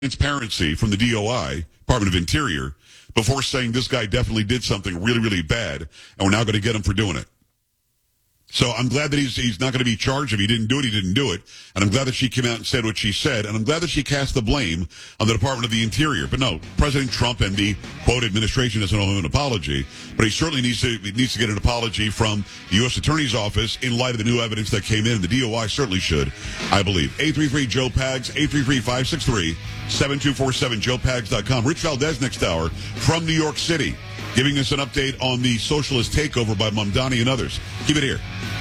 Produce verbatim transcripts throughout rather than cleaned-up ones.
transparency from the D O I, Department of Interior, before saying this guy definitely did something really, really bad, and we're now going to get him for doing it. So I'm glad that he's he's not going to be charged. If he didn't do it, he didn't do it. And I'm glad that she came out and said what she said. And I'm glad that she cast the blame on the Department of the Interior. But no, President Trump and the, quote, administration doesn't owe him an apology. But he certainly needs to needs to get an apology from the U S Attorney's Office in light of the new evidence that came in. And the D O I certainly should, I believe. eight three three Joe Pags, eight three three, five six three, seven two four seven, joe pags dot com. Rich Valdez next hour from New York City, giving us an update on the socialist takeover by Mamdani and others. Keep it here.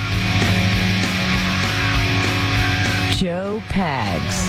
Joe Pags.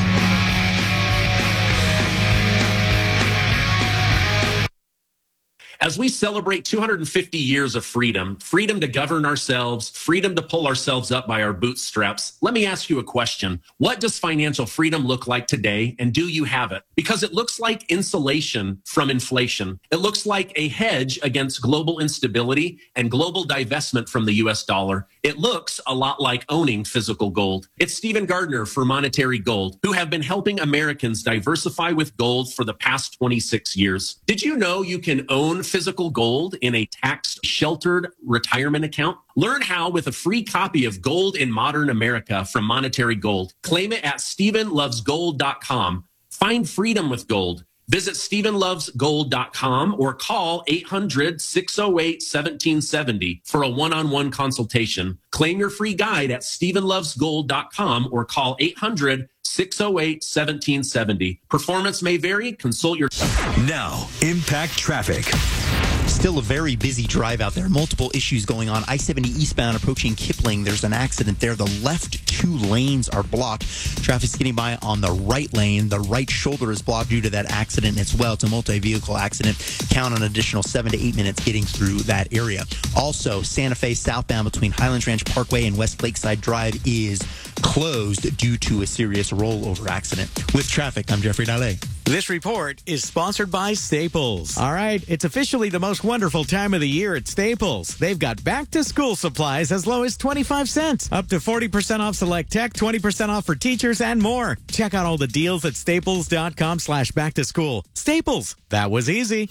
As we celebrate two hundred fifty years of freedom, freedom to govern ourselves, freedom to pull ourselves up by our bootstraps, let me ask you a question. What does financial freedom look like today, and do you have it? Because it looks like insulation from inflation. It looks like a hedge against global instability and global divestment from the U S dollar. It looks a lot like owning physical gold. It's Stephen Gardner for Monetary Gold, who have been helping Americans diversify with gold for the past twenty-six years. Did you know you can own physical gold in a tax-sheltered retirement account? Learn how with a free copy of Gold in Modern America from Monetary Gold. Claim it at stephen loves gold dot com. Find freedom with gold. Visit stephen loves gold dot com or call eight hundred, six oh eight, one seven seven oh for a one-on-one consultation. Claim your free guide at stephen loves gold dot com or call eight hundred, six oh eight, one seven seven oh. Performance may vary. Consult your... Now, Impact Traffic. Still a very busy drive out there. Multiple issues going on. I seventy eastbound approaching Kipling. There's an accident there. The left two lanes are blocked. Traffic's getting by on the right lane. The right shoulder is blocked due to that accident as well. It's a multi-vehicle accident. Count on an additional seven to eight minutes getting through that area. Also, Santa Fe southbound between Highlands Ranch Parkway and West Lakeside Drive is closed due to a serious rollover accident. With traffic, I'm Jeffrey Dalle. This report is sponsored by Staples. All right, it's officially the most wonderful time of the year at Staples. They've got back-to-school supplies as low as twenty-five cents, up to forty percent off select tech, twenty percent off for teachers, and more. Check out all the deals at staples.com slash back-to-school. Staples, that was easy.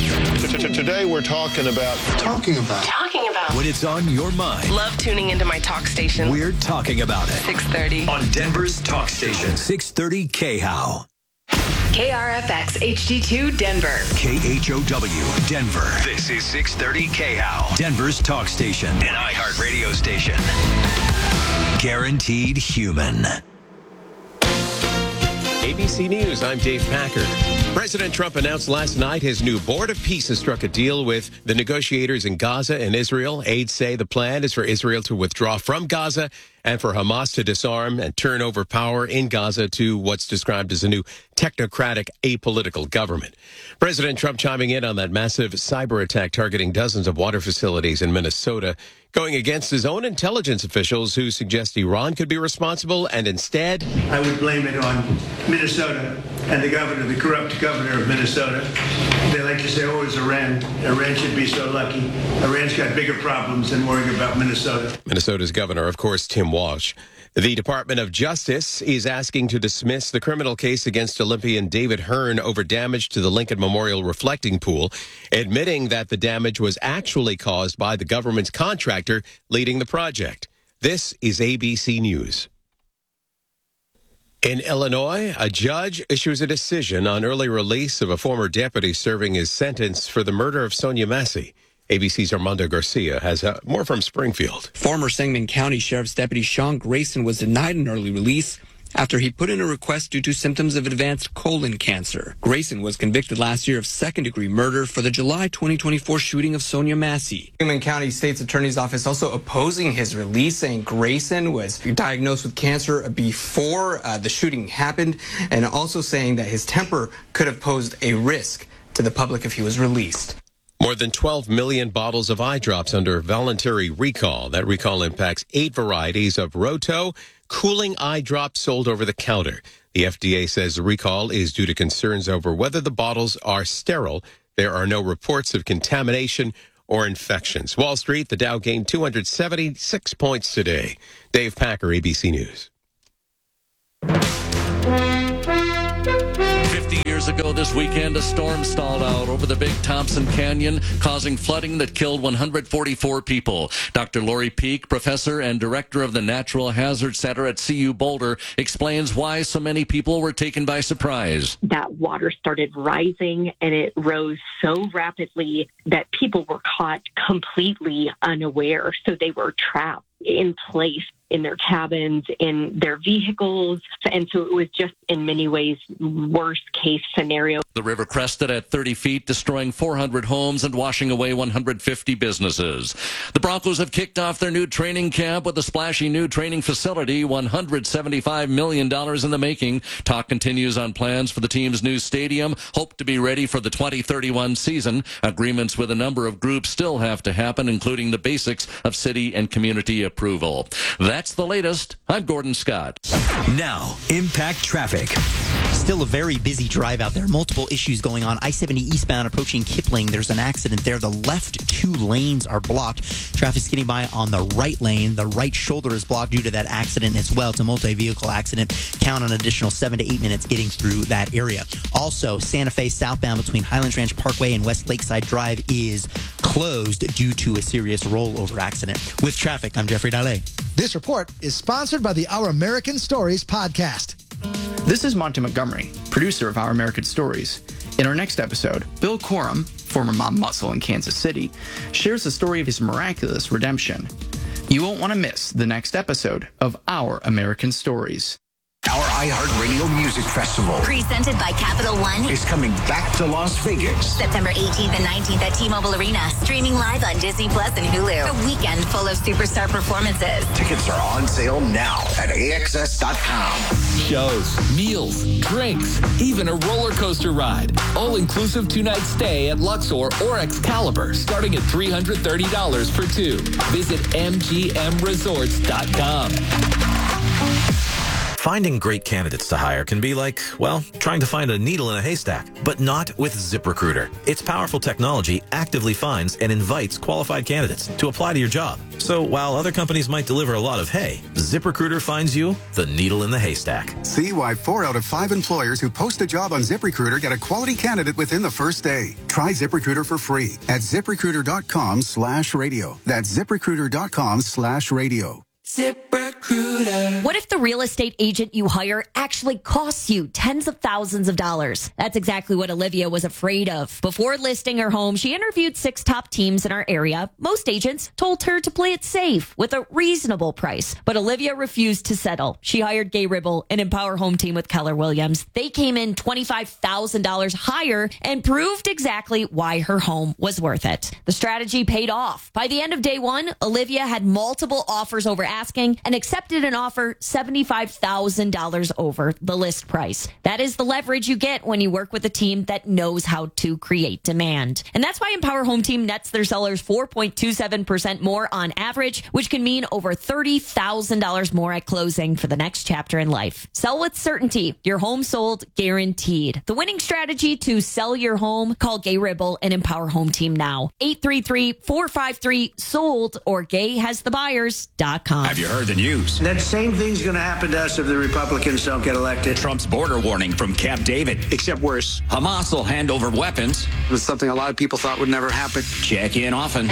Today we're talking about... Talking about. Talking about. When it's on your mind. Love tuning into my talk station. We're talking about it. six thirty. On Denver's talk station. six thirty K H O W. K R F X H D two Denver. K H O W Denver. This is six thirty K H O W. Denver's talk station. An iHeart radio station. Guaranteed human. A B C News, I'm Dave Packer. President Trump announced last night his new Board of Peace has struck a deal with the negotiators in Gaza and Israel. Aides say the plan is for Israel to withdraw from Gaza and for Hamas to disarm and turn over power in Gaza to what's described as a new technocratic, apolitical government. President Trump chiming in on that massive cyber attack targeting dozens of water facilities in Minnesota, going against his own intelligence officials who suggest Iran could be responsible, and instead... I would blame it on Minnesota and the governor, the corrupt governor of Minnesota. They like to say, oh, it's Iran. Iran should be so lucky. Iran's got bigger problems than worrying about Minnesota. Minnesota's governor, of course, Tim Walsh. The Department of Justice is asking to dismiss the criminal case against Olympian David Hearn over damage to the Lincoln Memorial reflecting pool, admitting that the damage was actually caused by the government's contractor leading the project. This is A B C News. In Illinois, a judge issues a decision on early release of a former deputy serving his sentence for the murder of Sonia Massey. A B C's Armando Garcia has uh, more from Springfield. Former Sangamon County Sheriff's Deputy Sean Grayson was denied an early release after he put in a request due to symptoms of advanced colon cancer. Grayson was convicted last year of second-degree murder for the July twenty twenty-four shooting of Sonia Massey. Sangamon County State's Attorney's Office also opposing his release, saying Grayson was diagnosed with cancer before uh, the shooting happened, and also saying that his temper could have posed a risk to the public if he was released. More than twelve million bottles of eye drops under voluntary recall. That recall impacts eight varieties of Roto cooling eye drops sold over the counter. The F D A says the recall is due to concerns over whether the bottles are sterile. There are no reports of contamination or infections. Wall Street, the Dow gained two hundred seventy-six points today. Dave Packer, A B C News. Years ago this weekend, a storm stalled out over the Big Thompson Canyon, causing flooding that killed one hundred forty-four people. Doctor Lori Peak, professor and director of the Natural Hazard Center at C U Boulder, explains why so many people were taken by surprise. That water started rising, and it rose so rapidly that people were caught completely unaware. So they were trapped in place in their cabins, in their vehicles. And so it was just in many ways worst case scenario. The river crested at thirty feet, destroying four hundred homes and washing away one hundred fifty businesses. The Broncos have kicked off their new training camp with a splashy new training facility, one hundred seventy-five million dollars in the making. Talk continues on plans for the team's new stadium, hoped to be ready for the twenty thirty-one season. Agreements with a number of groups still have to happen, including the basics of city and community approval. That's the latest. I'm Gordon Scott. Now, Impact Traffic. Still a very busy drive out there. Multiple issues going on. I seventy eastbound approaching Kipling. There's an accident there. The left two lanes are blocked. Traffic's getting by on the right lane. The right shoulder is blocked due to that accident as well. It's a multi-vehicle accident. Count on an additional seven to eight minutes getting through that area. Also, Santa Fe southbound between Highlands Ranch Parkway and West Lakeside Drive is closed due to a serious rollover accident. With traffic, I'm Jeffrey Dalle. This report is sponsored by the Our American Stories podcast. This is Monty Montgomery, producer of Our American Stories. In our next episode, Bill Corum, former mob muscle in Kansas City, shares the story of his miraculous redemption. You won't want to miss the next episode of Our American Stories. Our iHeartRadio Music Festival, presented by Capital One, is coming back to Las Vegas. September eighteenth and nineteenth at T-Mobile Arena. Streaming live on Disney Plus and Hulu. A weekend full of superstar performances. Tickets are on sale now at A X S dot com. Shows, meals, drinks, even a roller coaster ride. All-inclusive two-night stay at Luxor or Excalibur, starting at three hundred thirty dollars for two. Visit M G M resorts dot com. Finding great candidates to hire can be like, well, trying to find a needle in a haystack, but not with ZipRecruiter. Its powerful technology actively finds and invites qualified candidates to apply to your job. So while other companies might deliver a lot of hay, ZipRecruiter finds you the needle in the haystack. See why four out of five employers who post a job on ZipRecruiter get a quality candidate within the first day. Try ZipRecruiter for free at ZipRecruiter.com slash radio. That's ZipRecruiter.com slash radio. ZipRecruiter. What if the real estate agent you hire actually costs you tens of thousands of dollars? That's exactly what Olivia was afraid of. Before listing her home, she interviewed six top teams in our area. Most agents told her to play it safe with a reasonable price, but Olivia refused to settle. She hired Gay Ribble, an Empower Home team with Keller Williams. They came in twenty-five thousand dollars higher and proved exactly why her home was worth it. The strategy paid off. By the end of day one, Olivia had multiple offers over asking and accepted an offer seventy-five thousand dollars over the list price. That is the leverage you get when you work with a team that knows how to create demand. And that's why Empower Home Team nets their sellers four point two seven percent more on average, which can mean over thirty thousand dollars more at closing for the next chapter in life. Sell with certainty. Your home sold guaranteed. The winning strategy to sell your home? Call Gay Ribble and Empower Home Team now. eight three three, four five three, sold or gay has the buyers dot com. Have you heard the news? That same thing's going to happen to us if the Republicans don't get elected. Trump's border warning from Camp David. Except worse. Hamas will hand over weapons. It was something a lot of people thought would never happen. Check in often.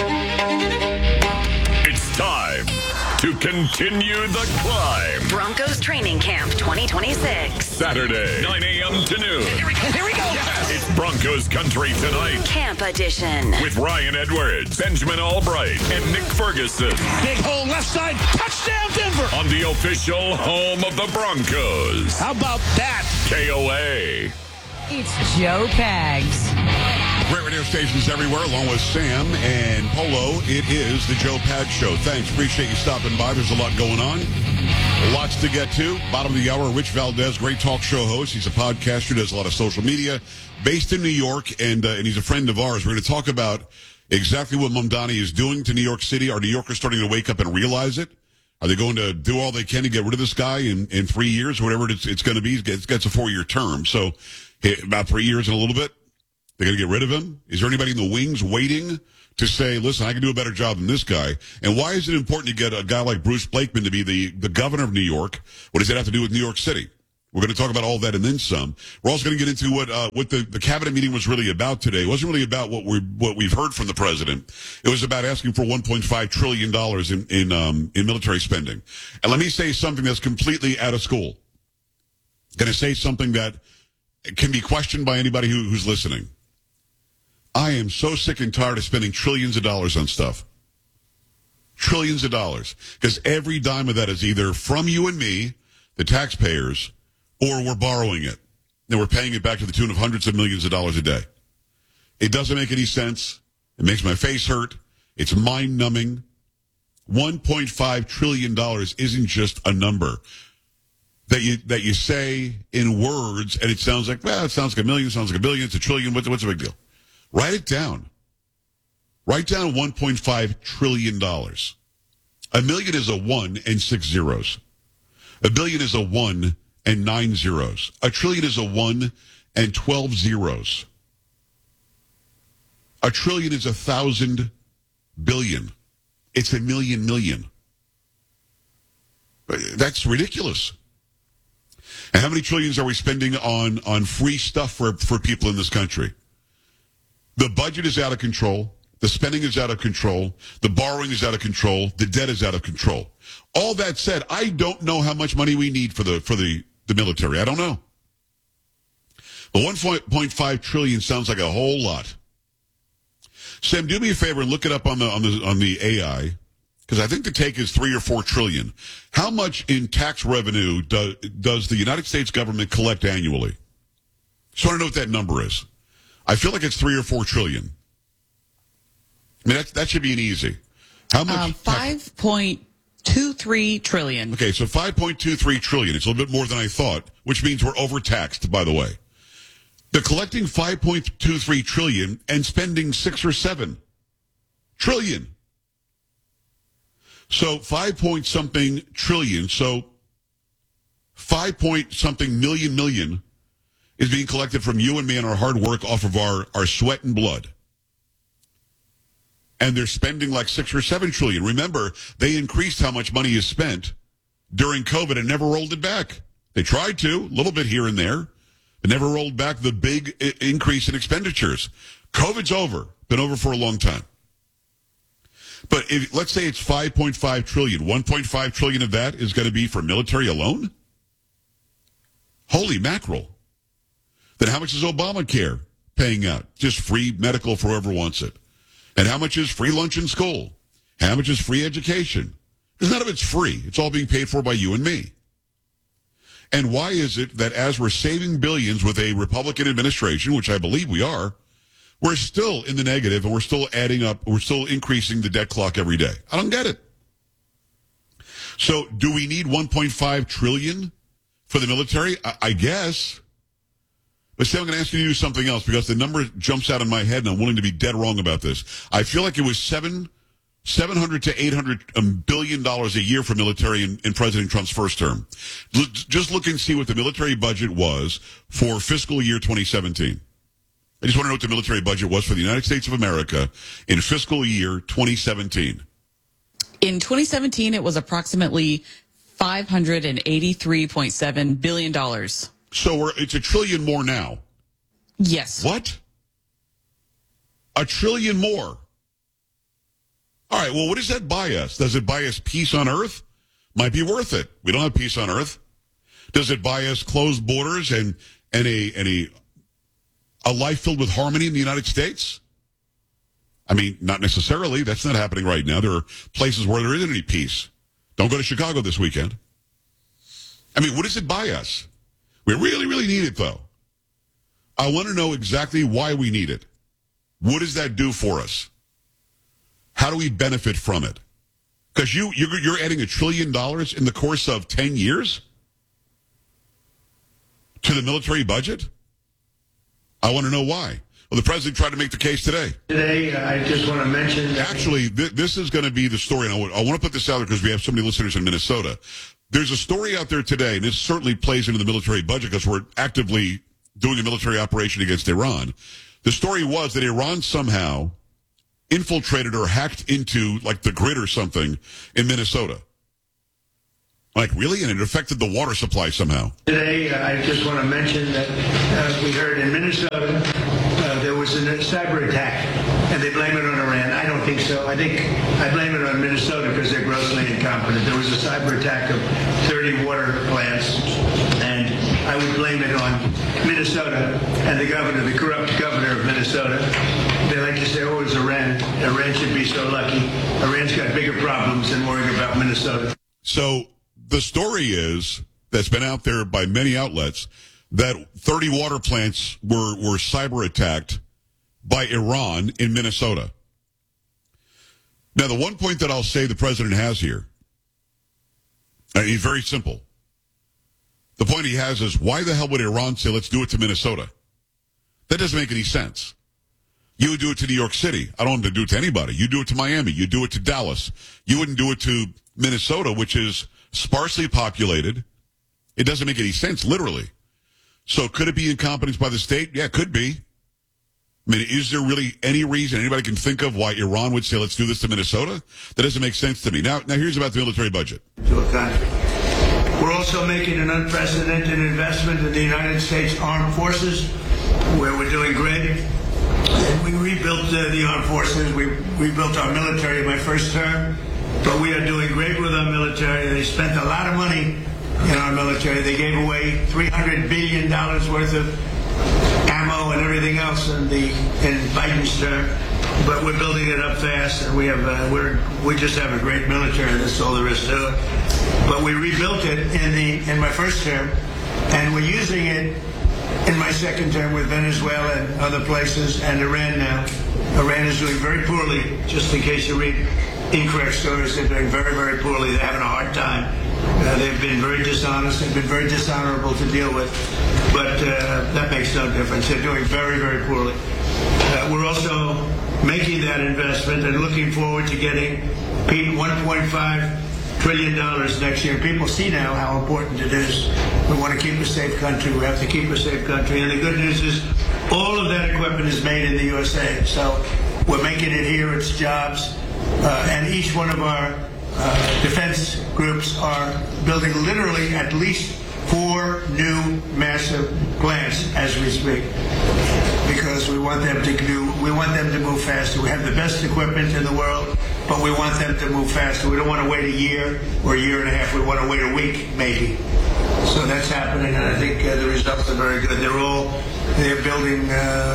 It's time to continue the climb. Broncos Training Camp twenty twenty-six. Saturday, nine a.m. to noon. Here we go. Here we go. Yes. It's Broncos Country tonight. Camp edition. With Ryan Edwards, Benjamin Albright, and Nick Ferguson. Big hole left side. Touchdown Denver. On the official home of the Broncos. How about that? K O A. It's Joe Pags. Great radio stations everywhere, along with Sam and Polo. It is the Joe Pags Show. Thanks. Appreciate you stopping by. There's a lot going on. Lots to get to. Bottom of the hour, Rich Valdez, great talk show host. He's a podcaster, does a lot of social media, based in New York, and uh, and he's a friend of ours. We're going to talk about exactly what Mamdani is doing to New York City. Are New Yorkers starting to wake up and realize it? Are they going to do all they can to get rid of this guy in, in three years, or whatever it's, it's going to be? It's, it's a four-year term, so about three years and a little bit. They're going to get rid of him? Is there anybody in the wings waiting to say, listen, I can do a better job than this guy? And why is it important to get a guy like Bruce Blakeman to be the, the governor of New York? What does that have to do with New York City? We're going to talk about all that and then some. We're also going to get into what uh, what the, the cabinet meeting was really about today. It wasn't really about what we what we've heard from the president. It was about asking for one point five trillion dollars in in um, in military spending. And let me say something that's completely out of school. Going to say something that can be questioned by anybody who, who's listening. I am so sick and tired of spending trillions of dollars on stuff. Trillions of dollars. Because every dime of that is either from you and me, the taxpayers, or we're borrowing it. And we're paying it back to the tune of hundreds of millions of dollars a day. It doesn't make any sense. It makes my face hurt. It's mind-numbing. one point five trillion dollars isn't just a number that you that you say in words, and it sounds like, well, it sounds like a million, sounds like a billion, it's a trillion. What's, what's the big deal? Write it down. Write down one point five trillion dollars. A million is a one and six zeros. A billion is a one and nine zeros. A trillion is a one and twelve zeros. A trillion is a thousand billion. It's a million million. That's ridiculous. And how many trillions are we spending on, on free stuff for, for people in this country? The budget is out of control. The spending is out of control. The borrowing is out of control. The debt is out of control. All that said, I don't know how much money we need for the for the, the military. I don't know. But one point five trillion sounds like a whole lot. Sam, do me a favor and look it up on the on the on the A I, because I think the take is three or four trillion. How much in tax revenue do, does the United States government collect annually? Just want to know what that number is. I feel like it's three or four trillion. I mean, that, that should be an easy. How much? Um, five point two three trillion. Okay, so five point two three trillion. It's a little bit more than I thought, which means we're overtaxed, by the way. They're collecting five point two three trillion and spending six or seven trillion. So five point something trillion. So five point something million million is being collected from you and me and our hard work off of our, our sweat and blood. And they're spending like six or seven trillion. Remember, they increased how much money is spent during COVID and never rolled it back. They tried to, a little bit here and there, but never rolled back the big I- increase in expenditures. COVID's over, been over for a long time. But if, let's say it's five point five trillion. one point five trillion of that is going to be for military alone? Holy mackerel. Then how much is Obamacare paying out? Just free medical for whoever wants it. And how much is free lunch in school? How much is free education? Because none of it's free. It's all being paid for by you and me. And why is it that as we're saving billions with a Republican administration, which I believe we are, we're still in the negative and we're still adding up, we're still increasing the debt clock every day? I don't get it. So do we need one point five trillion for the military? I, I guess. But see, I'm going to ask you to do something else because the number jumps out in my head and I'm willing to be dead wrong about this. I feel like it was seven, seven hundred to eight hundred billion dollars a year for military in, in President Trump's first term. L- just look and see what the military budget was for fiscal year twenty seventeen. I just want to know what the military budget was for the United States of America in fiscal year twenty seventeen. In twenty seventeen, it was approximately five hundred eighty-three point seven billion dollars. So we're, it's a trillion more now. Yes. What? A trillion more. All right, well, what does that buy us? Does it buy us peace on earth? Might be worth it. We don't have peace on earth. Does it buy us closed borders and, and, a, and a, a life filled with harmony in the United States? I mean, not necessarily. That's not happening right now. There are places where there isn't any peace. Don't go to Chicago this weekend. I mean, what does it buy us? We really, really need it, though. I want to know exactly why we need it. What does that do for us? How do we benefit from it? Because you, you're, you're adding a trillion dollars in the course of ten years to the military budget? I want to know why. Well, the president tried to make the case today. Today, I just want to mention... Actually, th- this is going to be the story, and I, w- I want to put this out there because we have so many listeners in Minnesota. There's a story out there today, and this certainly plays into the military budget because we're actively doing a military operation against Iran. The story was that Iran somehow infiltrated or hacked into, like, the grid or something in Minnesota. Like, really? And it affected the water supply somehow. Today, uh, I just want to mention that uh, we heard in Minnesota uh, there was a cyber attack, and they blame it on Iran. I don't think so. I think I blame it on Minnesota because they're grossly incompetent. There was a cyber attack of thirty water plants, and I would blame it on Minnesota and the governor, the corrupt governor of Minnesota. They like to say, oh, it's Iran. Iran should be so lucky. Iran's got bigger problems than worrying about Minnesota. So the story is, that's been out there by many outlets, that thirty water plants were, were cyber attacked by Iran in Minnesota. Now, the one point that I'll say the president has here, and he's very simple. The point he has is, why the hell would Iran say, let's do it to Minnesota? That doesn't make any sense. You would do it to New York City. I don't want to do it to anybody. You do it to Miami. You do it to Dallas. You wouldn't do it to Minnesota, which is sparsely populated. It doesn't make any sense, literally. So could it be incompetence by the state? Yeah, it could be. I mean, is there really any reason anybody can think of why Iran would say, let's do this to Minnesota? That doesn't make sense to me. Now, now here's about the military budget. To a country. We're also making an unprecedented investment in the United States Armed Forces, where we're doing great. And we rebuilt uh, the armed forces. We rebuilt our military in my first term. But we are doing great with our military. They spent a lot of money in our military. They gave away three hundred billion dollars worth of ammo and everything else in the in Biden's term. But we're building it up fast, and we have uh, we're we just have a great military. That's all there is to it. But we rebuilt it in the in my first term, and we're using it in my second term with Venezuela and other places, and Iran now. Iran is doing very poorly. Just in case you read incorrect stories, they're doing very, very poorly. They're having a hard time. Uh, they've been very dishonest. They've been very dishonorable to deal with. But uh, that makes no difference. They're doing very, very poorly. Uh, we're also making that investment and looking forward to getting one point five trillion dollars next year. People see now how important it is. We want to keep a safe country. We have to keep a safe country. And the good news is all of that equipment is made in the U S A. So we're making it here. It's jobs. Uh, and each one of our uh, defense groups are building literally at least four new massive plants as we speak, because we want them to do. We want them to move faster. We have the best equipment in the world, but we want them to move faster. We don't want to wait a year or a year and a half. We want to wait a week, maybe. So that's happening, and I think uh, the results are very good. They're all they're building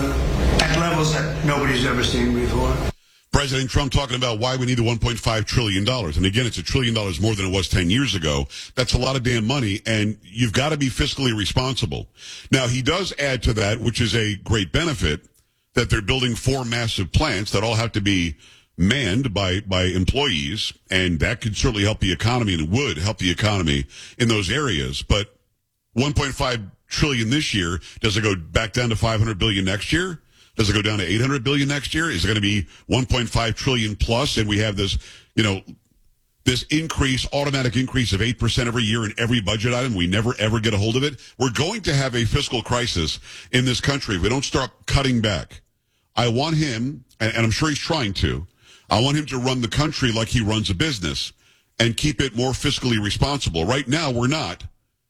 uh, at levels that nobody's ever seen before. President Trump talking about why we need the one point five trillion dollars. And again, it's a trillion dollars more than it was ten years ago. That's a lot of damn money, and you've got to be fiscally responsible. Now, he does add to that, which is a great benefit, that they're building four massive plants that all have to be manned by, by employees, and that could certainly help the economy, and it would help the economy in those areas. But one point five trillion dollars this year, does it go back down to five hundred billion dollars next year? Does it go down to eight hundred billion dollars next year? Is it going to be one point five trillion dollars plus, and we have this, you know, this increase, automatic increase of eight percent every year in every budget item? We never, ever get a hold of it. We're going to have a fiscal crisis in this country if we don't start cutting back. I want him, and, and I'm sure he's trying to, I want him to run the country like he runs a business and keep it more fiscally responsible. Right now, we're not,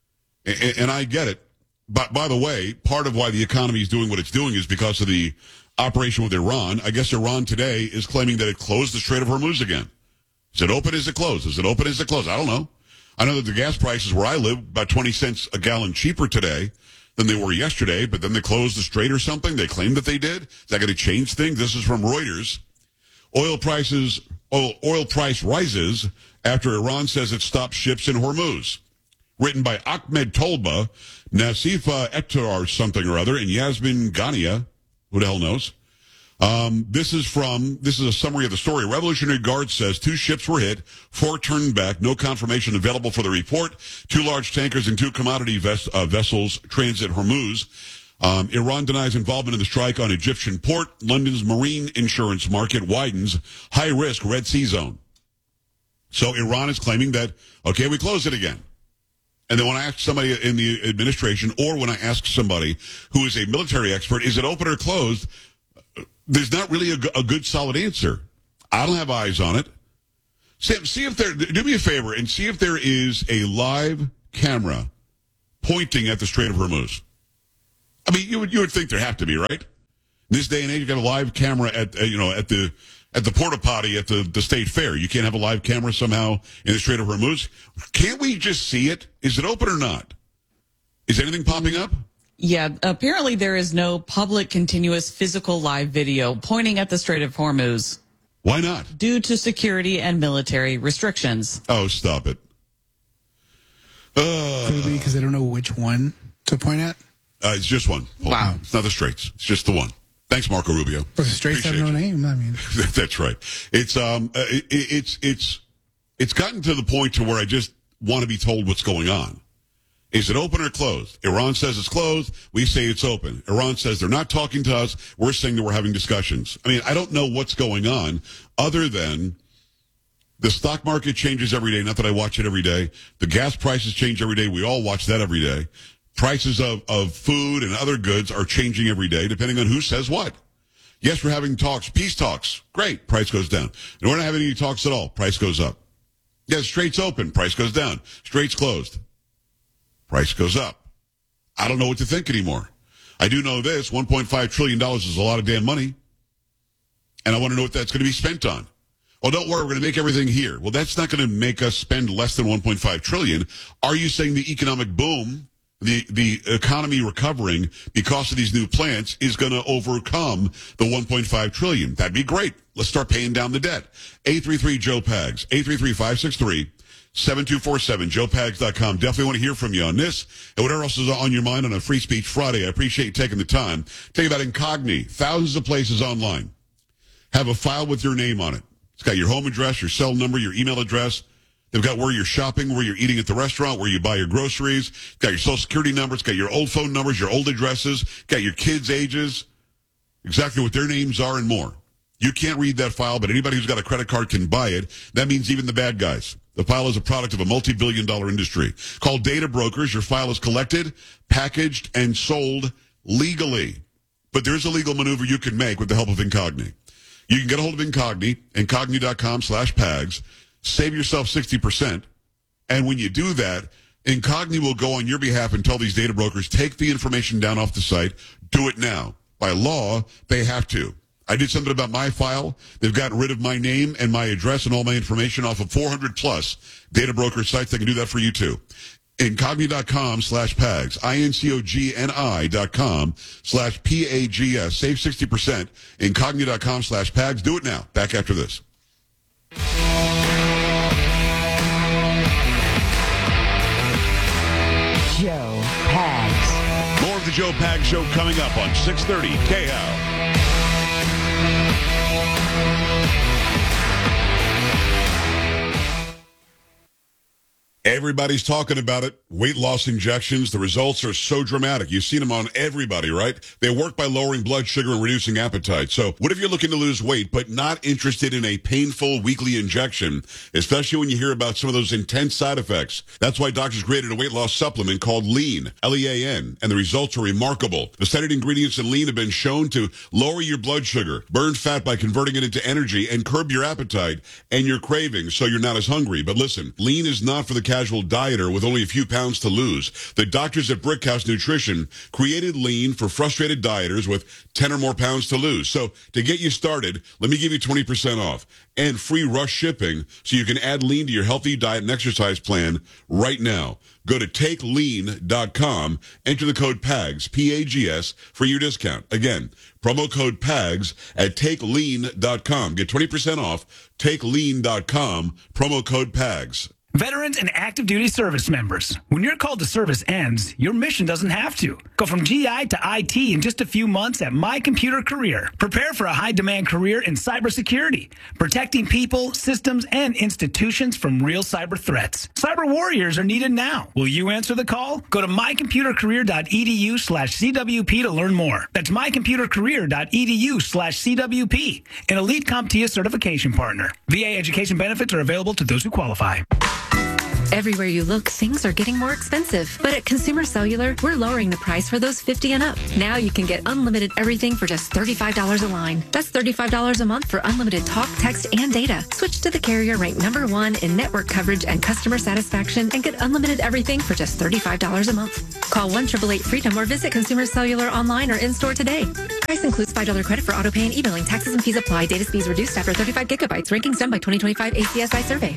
and, and I get it. But by the way, part of why the economy is doing what it's doing is because of the operation with Iran. I guess Iran today is claiming that it closed the Strait of Hormuz again. Is it open? Is it closed? Is it open? Is it closed? I don't know. I know that the gas prices where I live about twenty cents a gallon cheaper today than they were yesterday, but then they closed the strait or something. They claim that they did. Is that going to change things? This is from Reuters. Oil prices, oil, oil price rises after Iran says it stopped ships in Hormuz. Written by Ahmed Tolba, Nasifa Ettar or something or other, and Yasmin Ghania. Who the hell knows? Um, this is from, this is a summary of the story. Revolutionary Guard says two ships were hit, four turned back, no confirmation available for the report. Two large tankers and two commodity ves- uh, vessels transit Hormuz. Um, Iran denies involvement in the strike on Egyptian port. London's marine insurance market widens. High risk Red Sea zone. So Iran is claiming that, okay, we closed it again. And then when I ask somebody in the administration, or when I ask somebody who is a military expert, is it open or closed? There's not really a, a good solid answer. I don't have eyes on it. Sam, see if there, do me a favor and see if there is a live camera pointing at the Strait of Hormuz. I mean, you would you would think there have to be, right? In this day and age, you got a live camera at uh, you know at the at the porta potty at the, the state fair. You can't have a live camera somehow in the Strait of Hormuz. Can't we just see it? Is it open or not? Is anything popping up? Yeah, apparently there is no public continuous physical live video pointing at the Strait of Hormuz. Why not? Due to security and military restrictions. Oh, stop it. Uh, Could it be because they don't know which one to point at? Uh, it's just one. Hold wow. On. It's not the Straits. It's just the one. Thanks, Marco Rubio. But the Straits have no name? I mean. That's right. It's, um, uh, it, it's, it's, it's gotten to the point to where I just want to be told what's going on. Is it open or closed? Iran says it's closed. We say it's open. Iran says they're not talking to us. We're saying that we're having discussions. I mean, I don't know what's going on other than the stock market changes every day. Not that I watch it every day. The gas prices change every day. We all watch that every day. Prices of, of food and other goods are changing every day depending on who says what. Yes, we're having talks, peace talks. Great. Price goes down. And we're not having any talks at all. Price goes up. Yes, Straits open. Price goes down. Straits closed. Price goes up. I don't know what to think anymore. I do know this, one point five trillion dollars is a lot of damn money. And I want to know what that's going to be spent on. Well, don't worry, we're going to make everything here. Well, that's not going to make us spend less than one point five trillion dollars. Are you saying the economic boom, the, the economy recovering because of these new plants is going to overcome the one point five trillion dollars? That'd be great. Let's start paying down the debt. eight three three Joe Pags, eight three three, five six three, seven two four seven, joe pags dot com. Definitely want to hear from you on this and whatever else is on your mind on a Free Speech Friday. I appreciate you taking the time. Tell you about Incogni. Thousands of places online have a file with your name on it. It's got your home address, your cell number, your email address. They've got where you're shopping, where you're eating at the restaurant, where you buy your groceries. It's got your social security numbers, it's got your old phone numbers, your old addresses, it's got your kids' ages, exactly what their names are and more. You can't read that file, but anybody who's got a credit card can buy it. That means even the bad guys. The file is a product of a multi-billion dollar industry. Called Data Brokers. Your file is collected, packaged, and sold legally. But there's a legal maneuver you can make with the help of Incogni. You can get a hold of Incogni, incogni.com slash pags. Save yourself sixty percent. And when you do that, Incogni will go on your behalf and tell these data brokers, take the information down off the site. Do it now. By law, they have to. I did something about my file. They've gotten rid of my name and my address and all my information off of four hundred plus data broker sites. They can do that for you too. Incogni.com slash pags. I-N-C-O-G-N-I dot com slash P-A-G-S. Save sixty percent. Incogni.com slash pags. Do it now. Back after this. Joe Pags. More of the Joe Pags Show coming up on six thirty K H O W. Everybody's talking about it. Weight loss injections. The results are so dramatic. You've seen them on everybody, right? They work by lowering blood sugar and reducing appetite. So what if you're looking to lose weight but not interested in a painful weekly injection, especially when you hear about some of those intense side effects? That's why doctors created a weight loss supplement called Lean, L E A N, and the results are remarkable. The studied ingredients in Lean have been shown to lower your blood sugar, burn fat by converting it into energy, and curb your appetite and your cravings so you're not as hungry. But listen, Lean is not for the casual dieter with only a few pounds to lose. The doctors at Brickhouse Nutrition created Lean for frustrated dieters with ten or more pounds to lose. So to get you started, let me give you twenty percent off and free rush shipping so you can add Lean to your healthy diet and exercise plan right now. Go to take lean dot com, enter the code PAGS, P A G S, for your discount. Again, promo code PAGS at take lean dot com. Get twenty percent off, take lean dot com, promo code PAGS. Veterans and active duty service members, when your call to service ends, your mission doesn't have to. Go from G I to I T in just a few months at My Computer Career. Prepare for a high-demand career in cybersecurity, protecting people, systems, and institutions from real cyber threats. Cyber warriors are needed now. Will you answer the call? Go to my computer career dot e d u slash C W P to learn more. That's my computer career dot e d u slash C W P, an elite CompTIA certification partner. V A education benefits are available to those who qualify. Everywhere you look, things are getting more expensive. But at Consumer Cellular, we're lowering the price for those fifty and up. Now you can get unlimited everything for just thirty-five dollars a line. That's thirty-five dollars a month for unlimited talk, text, and data. Switch to the carrier ranked number one in network coverage and customer satisfaction and get unlimited everything for just thirty-five dollars a month. Call one eight eight eight freedom or visit Consumer Cellular online or in-store today. Price includes five dollars credit for auto pay and e-billing. Taxes and fees apply. Data speeds reduced after thirty-five gigabytes. Rankings done by twenty twenty-five A C S I survey.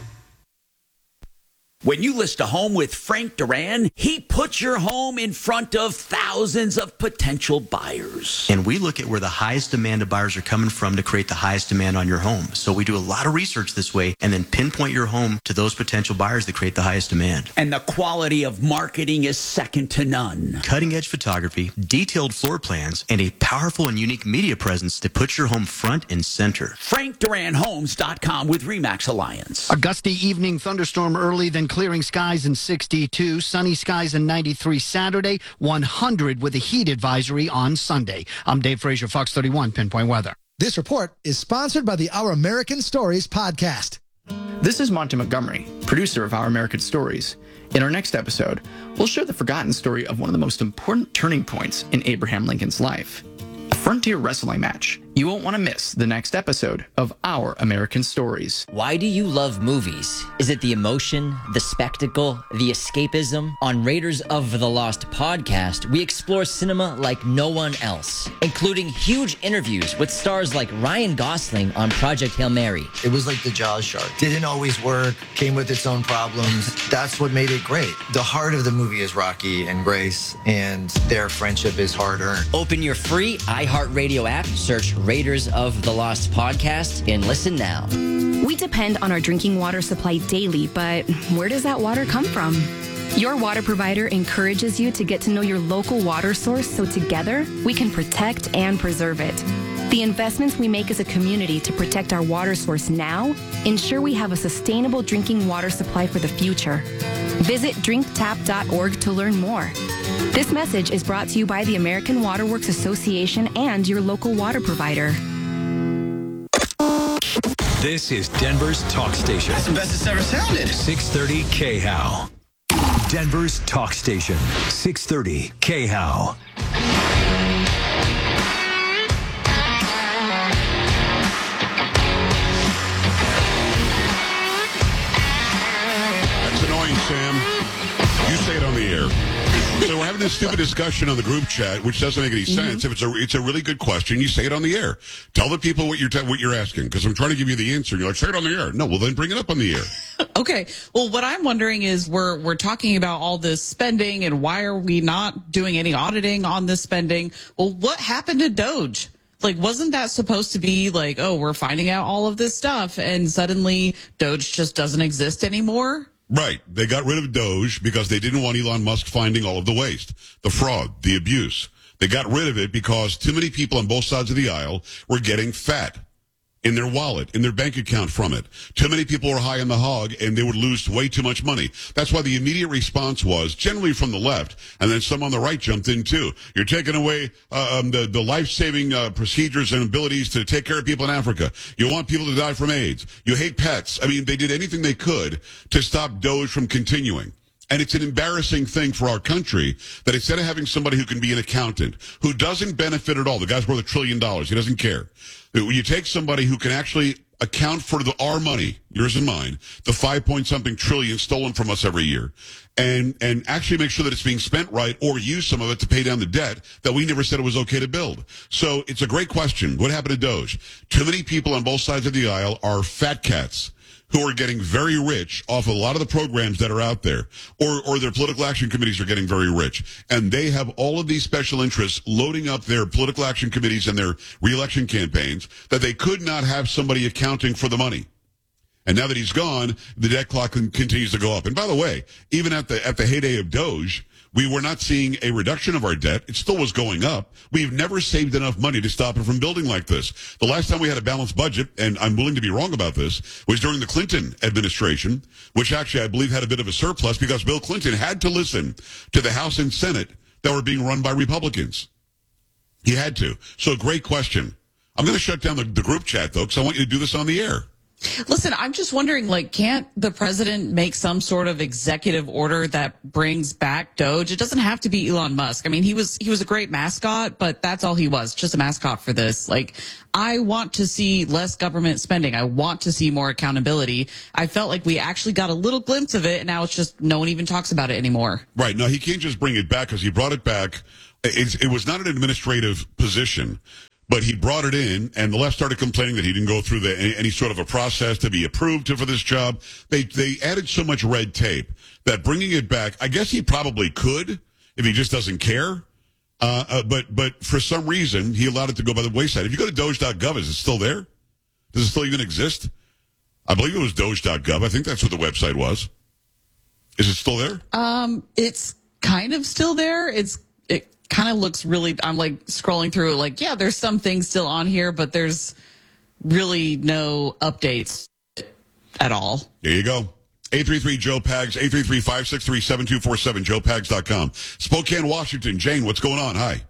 When you list a home with Frank Duran, he puts your home in front of thousands of potential buyers. And we look at where the highest demand of buyers are coming from to create the highest demand on your home. So we do a lot of research this way and then pinpoint your home to those potential buyers that create the highest demand. And the quality of marketing is second to none. Cutting edge photography, detailed floor plans, and a powerful and unique media presence that puts your home front and center. Frank Duran Homes dot com with RE/MAX Alliance. A gusty evening thunderstorm early, then clearing skies in sixty-two, sunny skies in ninety-three Saturday, one hundred with a heat advisory on Sunday. I'm Dave Frazier, Fox thirty-one Pinpoint Weather. This report is sponsored by the Our American Stories podcast. This is Monty Montgomery, producer of Our American Stories. In our next episode, we'll share the forgotten story of one of the most important turning points in Abraham Lincoln's life. A frontier wrestling match. You won't want to miss the next episode of Our American Stories. Why do you love movies? Is it the emotion, the spectacle, the escapism? On Raiders of the Lost podcast, we explore cinema like no one else, including huge interviews with stars like Ryan Gosling on Project Hail Mary. It was like the Jaws shark. Didn't always work, came with its own problems. That's what made it great. The heart of the movie is Rocky and Grace, and their friendship is hard-earned. Open your free iHeartRadio app, search Raiders of the Lost podcast, and listen now. We depend on our drinking water supply daily, but where does that water come from? Your water provider encourages you to get to know your local water source so together we can protect and preserve it. The investments we make as a community to protect our water source now ensure we have a sustainable drinking water supply for the future. Visit drink tap dot org to learn more. This message is brought to you by the American Water Works Association and your local water provider. This is Denver's talk station. That's the best it's ever sounded. six thirty K H O W. Denver's talk station. six thirty K H O W. That's annoying, Sam. You say it on the air. So we're having this stupid discussion on the group chat, which doesn't make any sense. Mm-hmm. If it's a it's a really good question, you say it on the air. Tell the people what you're te- what you're asking, because I'm trying to give you the answer. And you're like, say it on the air. No, well then bring it up on the air. Okay. Well, what I'm wondering is we're we're talking about all this spending, and why are we not doing any auditing on this spending? Well, what happened to Doge? Like, wasn't that supposed to be like, oh, we're finding out all of this stuff, and suddenly Doge just doesn't exist anymore? Right. They got rid of Doge because they didn't want Elon Musk finding all of the waste, the fraud, the abuse. They got rid of it because too many people on both sides of the aisle were getting fat in their wallet, in their bank account from it. Too many people were high on the hog, and they would lose way too much money. That's why the immediate response was, generally from the left, and then some on the right jumped in too. You're taking away uh, um, the, the life-saving uh, procedures and abilities to take care of people in Africa. You want people to die from AIDS. You hate pets. I mean, they did anything they could to stop Doge from continuing. And it's an embarrassing thing for our country that instead of having somebody who can be an accountant, who doesn't benefit at all, the guy's worth a trillion dollars, he doesn't care. You take somebody who can actually account for the our money, yours and mine, the five point something trillion stolen from us every year, and and actually make sure that it's being spent right, or use some of it to pay down the debt that we never said it was okay to build. So it's a great question. What happened to Doge? Too many people on both sides of the aisle are fat cats who are getting very rich off a lot of the programs that are out there, or or their political action committees are getting very rich. And they have all of these special interests loading up their political action committees and their reelection campaigns that they could not have somebody accounting for the money. And now that he's gone, the debt clock continues to go up. And by the way, even at the at the heyday of Doge, we were not seeing a reduction of our debt. It still was going up. We've never saved enough money to stop it from building like this. The last time we had a balanced budget, and I'm willing to be wrong about this, was during the Clinton administration, which actually I believe had a bit of a surplus because Bill Clinton had to listen to the House and Senate that were being run by Republicans. He had to. So great question. I'm going to shut down the, the group chat, though, because I want you to do this on the air. Listen, I'm just wondering, like, can't the president make some sort of executive order that brings back Doge? It doesn't have to be Elon Musk. I mean, he was he was a great mascot, but that's all he was, just a mascot for this. Like, I want to see less government spending. I want to see more accountability. I felt like we actually got a little glimpse of it, and now it's just no one even talks about it anymore. Right. No, he can't just bring it back because he brought it back. It's, it was not an administrative position. But he brought it in, and the left started complaining that he didn't go through the, any, any sort of a process to be approved to, for this job. They they added so much red tape that bringing it back, I guess he probably could if he just doesn't care. Uh, uh, but but for some reason, he allowed it to go by the wayside. If you go to doge dot gov, is it still there? Does it still even exist? I believe it was doge dot gov. I think that's what the website was. Is it still there? Um, it's kind of still there. It's it. kind of looks really, I'm like scrolling through it like, yeah, there's some things still on here, but there's really no updates at all. There you go. eight three three Joe Pags, eight three three, five six three, seven two four seven, joe pags dot com. Spokane, Washington. Jane, what's going on? Hi.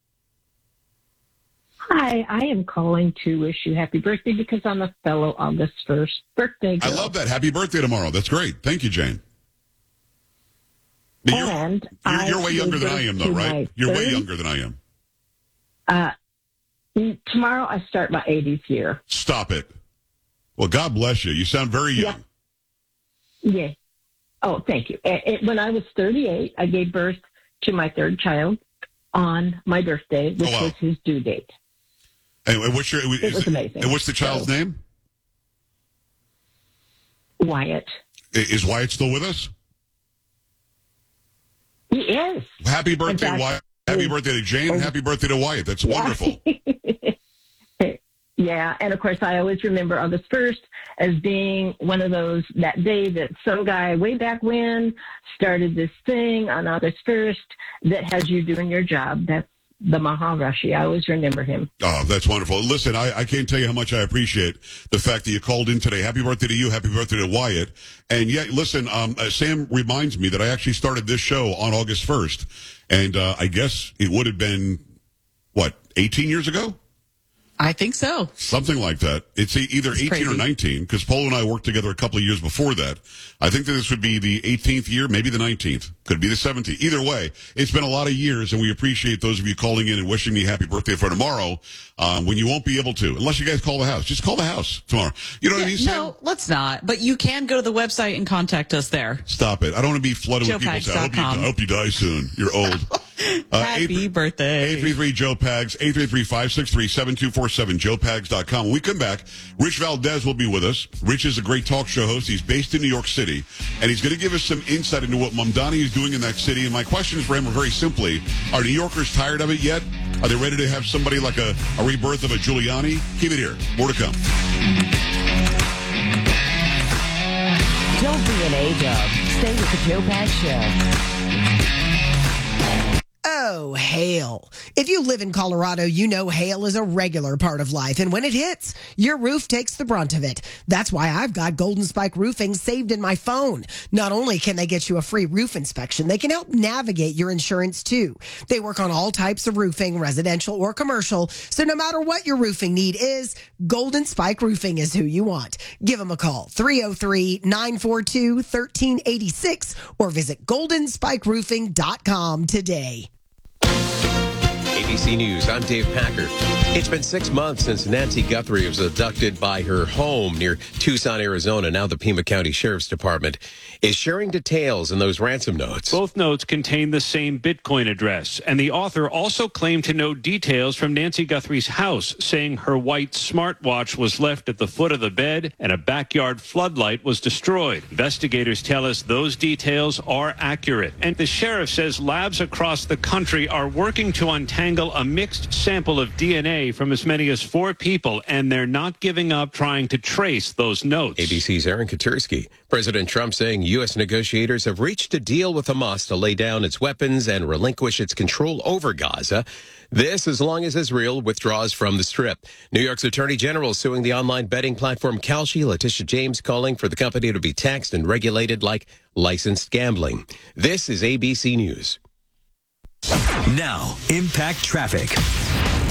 Hi, I am calling to wish you happy birthday because I'm a fellow August first birthday girl. I love that. Happy birthday tomorrow. That's great. Thank you, Jane. You're, and you're, you're way younger than I am, though, right? You're way younger than I am. Uh, tomorrow I start my eightieth year. Stop it. Well, God bless you. You sound very young. Yeah. yeah. Oh, thank you. It, it, when I was thirty-eight, I gave birth to my third child on my birthday, which oh, wow. was his due date. And what's your? It was amazing. And what's the child's so, name? Wyatt. Is Wyatt still with us? He is. Happy birthday, fact, Wyatt. Happy birthday to Jane. And happy birthday to Wyatt. That's yeah. wonderful. Yeah, and of course, I always remember August first as being one of those, that day that some guy way back when started this thing on August first that has you doing your job. That's the Maharishi. I always remember him. Oh, that's wonderful. Listen, I, I can't tell you how much I appreciate the fact that you called in today. Happy birthday to you. Happy birthday to Wyatt. And yeah, listen, um, uh, Sam reminds me that I actually started this show on August first. And uh, I guess it would have been, what, eighteen years ago? I think so. Something like that. It's either That's eighteen crazy. or nineteen, because Paul and I worked together a couple of years before that. I think that this would be the eighteenth year, maybe the nineteenth. Could be the seventeenth. Either way, it's been a lot of years, and we appreciate those of you calling in and wishing me happy birthday for tomorrow, um, when you won't be able to, unless you guys call the house. Just call the house tomorrow. You know what I mean, Sam? No, let's not. But you can go to the website and contact us there. Stop it. I don't want to be flooded with people saying, I hope, you, I hope you die soon. You're old. Uh, Happy eight, birthday. eight three three Joe Pags, eight three three, five six three, seven two four seven, joe pags dot com. When we come back, Rich Valdez will be with us. Rich is a great talk show host. He's based in New York City, and he's going to give us some insight into what Mamdani is doing in that city. And my questions for him are very simply, are New Yorkers tired of it yet? Are they ready to have somebody like a, a rebirth of a Giuliani? Keep it here. More to come. Don't be an A-dub. Stay with the Joe Pags Show. Oh, hail. If you live in Colorado, you know hail is a regular part of life, and when it hits, your roof takes the brunt of it. That's why I've got Golden Spike Roofing saved in my phone. Not only can they get you a free roof inspection, they can help navigate your insurance too. They work on all types of roofing, residential or commercial, so no matter what your roofing need is, Golden Spike Roofing is who you want. Give them a call, three oh three, nine four two, one three eight six, or visit golden spike roofing dot com today. A B C News, I'm Dave Packer. It's been six months since Nancy Guthrie was abducted by her home near Tucson, Arizona. Now the Pima County Sheriff's Department is sharing details in those ransom notes. Both notes contain the same Bitcoin address, and the author also claimed to know details from Nancy Guthrie's house, saying her white smartwatch was left at the foot of the bed and a backyard floodlight was destroyed. Investigators tell us those details are accurate, and the sheriff says labs across the country are working to untangle a mixed sample of D N A from as many as four people, and they're not giving up trying to trace those notes. A B C's Aaron Katursky. President Trump saying U S negotiators have reached a deal with Hamas to lay down its weapons and relinquish its control over Gaza. This as long as Israel withdraws from the Strip. New York's Attorney General suing the online betting platform Kalshi. Letitia James calling for the company to be taxed and regulated like licensed gambling. This is A B C News. Now, Impact Traffic.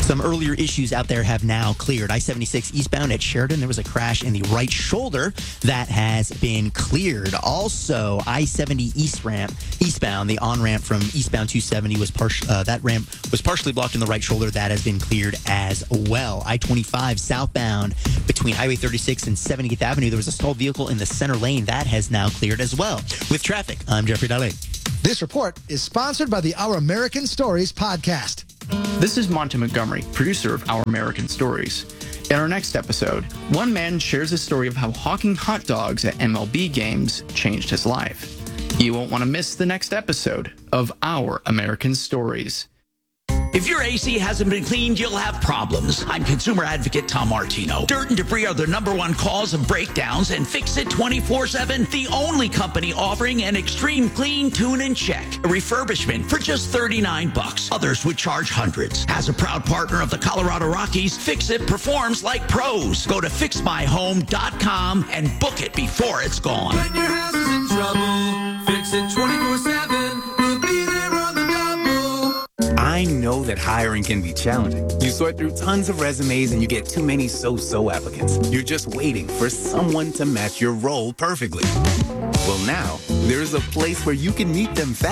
Some earlier issues out there have now cleared. I seventy-six eastbound at Sheridan, there was a crash in the right shoulder that has been cleared. Also, I seventy east ramp, eastbound, the on-ramp from eastbound two seventy was par- uh, that ramp was partially blocked in the right shoulder. That has been cleared as well. I twenty-five southbound between Highway thirty-six and seventieth Avenue, there was a stalled vehicle in the center lane. That has now cleared as well. With traffic, I'm Jeffrey Dalle. This report is sponsored by the Our American Stories podcast. This is Monty Montgomery, producer of Our American Stories. In our next episode, one man shares a story of how hawking hot dogs at M L B games changed his life. You won't want to miss the next episode of Our American Stories. If your A C hasn't been cleaned, you'll have problems. I'm consumer advocate Tom Martino. Dirt and debris are the number one cause of breakdowns, and Fix It twenty-four seven, the only company offering an extreme clean, tune, and check. A refurbishment for just thirty-nine bucks. Others would charge hundreds. As a proud partner of the Colorado Rockies, Fix It performs like pros. Go to fix my home dot com and book it before it's gone. When your house is in trouble, Fix It twenty-four seven. We'll be there on the double. I know that hiring can be challenging. You sort through tons of resumes and you get too many so-so applicants. You're just waiting for someone to match your role perfectly. Well, now, there's a place where you can meet them fast.